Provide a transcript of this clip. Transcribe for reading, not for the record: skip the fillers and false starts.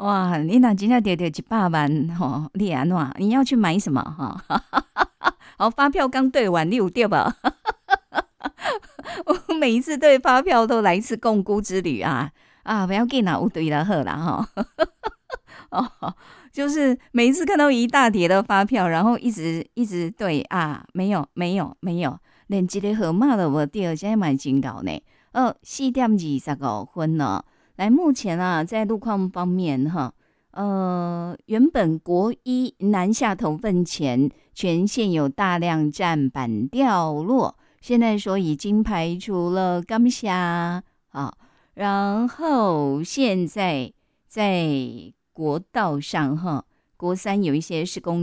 哇，你那真正得100万吼，你安怎？你要去买什么哈？好，发票刚兑完，你有对吧？我每一次对发票都来一次共估之旅啊，不要紧啦，有对了好啦哈。哦，就是每一次看到一大叠的发票，然后一直对啊，没有，连一个号码都无对，现在蛮真搞呢。4:25了。来，目前啊，在路况方面哈，原本国一南下头份前，全线有大量站板掉落，现在说已经排除了刚下啊，然后现在在国道上哈，国三有一些施工